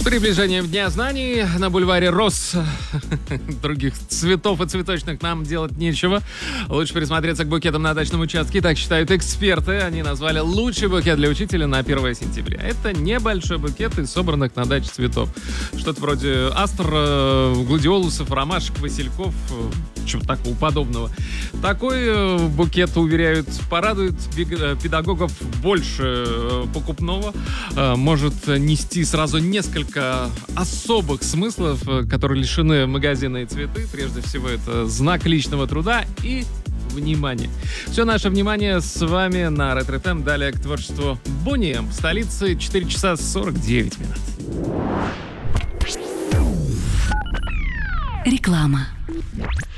Приближением Дня знаний на бульваре Рос других цветов и цветочных нам делать нечего. Лучше присмотреться к букетам на дачном участке, так считают эксперты. Они назвали лучший букет для учителя на 1 сентября. Это небольшой букет из собранных на даче цветов. Что-то вроде астр, гладиолусов, ромашек, васильков, чего-то такого подобного. Такой букет, уверяют, порадует педагогов больше покупного. Может нести сразу несколько особых смыслов, которые лишены магазинные цветы. Прежде всего, это знак личного труда и внимания. Все наше внимание с вами на Ретро ФМ. Далее к творчеству Boney M. В столице 4 часа 49 минут. Реклама.